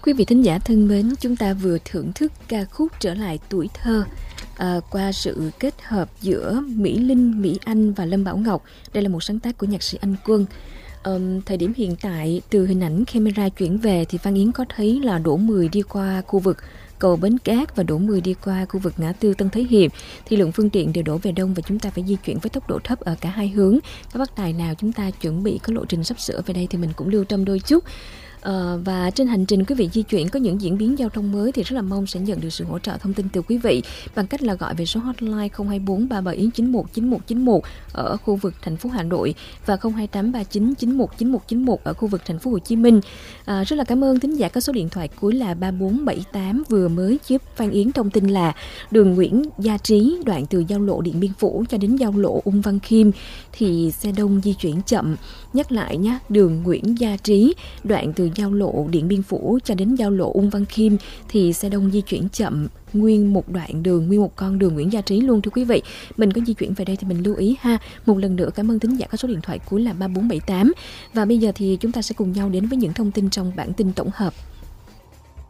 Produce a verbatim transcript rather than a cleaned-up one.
Quý vị thính giả thân mến, chúng ta vừa thưởng thức ca khúc Trở lại tuổi thơ à, qua sự kết hợp giữa Mỹ Linh, Mỹ Anh và Lâm Bảo Ngọc. Đây là một sáng tác của nhạc sĩ Anh Quân. Um, thời điểm hiện tại, từ hình ảnh camera chuyển về thì Phan Yến có thấy là Đỗ Mười đi qua khu vực cầu Bến Cát và Đỗ Mười đi qua khu vực ngã tư Tân Thới Hiệp thì lượng phương tiện đều đổ về đông và chúng ta phải di chuyển với tốc độ thấp ở cả hai hướng. Các bác tài nào chúng ta chuẩn bị có lộ trình sắp sửa về đây thì mình cũng lưu tâm đôi chút. Uh, và trên hành trình quý vị di chuyển có những diễn biến giao thông mới thì rất là mong sẽ nhận được sự hỗ trợ thông tin từ quý vị bằng cách là gọi về số hotline không hai bốn ba bảy chín một chín một chín một ở khu vực thành phố Hà Nội và không hai tám ba chín chín một chín một chín một ở khu vực thành phố Hồ Chí Minh. Uh, rất là cảm ơn thính giả có số điện thoại cuối là ba bốn bảy tám vừa mới giúp Phan Yến thông tin là đường Nguyễn Gia Trí đoạn từ giao lộ Điện Biên Phủ cho đến giao lộ Ung Văn Khiêm thì xe đông di chuyển chậm. Nhắc lại nhé, đường Nguyễn Gia Trí đoạn từ giao lộ Điện Biên Phủ cho đến giao lộ Ung Văn Khiêm thì xe đông di chuyển chậm nguyên một đoạn đường, nguyên một con đường Nguyễn Gia Trí luôn thưa quý vị. Mình có di chuyển về đây thì mình lưu ý ha. Một lần nữa cảm ơn thính giả có số điện thoại cuối là ba bốn bảy tám. Và bây giờ thì chúng ta sẽ cùng nhau đến với những thông tin trong bản tin tổng hợp.